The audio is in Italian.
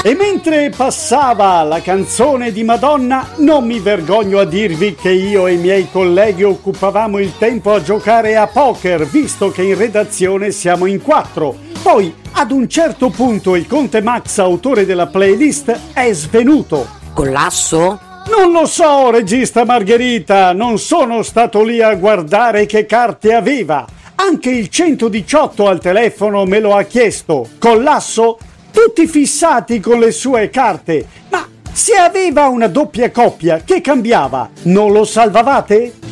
E mentre passava la canzone di Madonna, non mi vergogno a dirvi che io e i miei colleghi occupavamo il tempo a giocare a poker, visto che in redazione siamo in 4. Poi, ad un certo punto, il Conte Max, autore della playlist, è svenuto. Collasso? Non lo so, regista Margherita, non sono stato lì a guardare che carte aveva. Anche il 118 al telefono me lo ha chiesto. Collasso? Tutti fissati con le sue carte. Ma se aveva una doppia coppia, che cambiava? Non lo salvavate?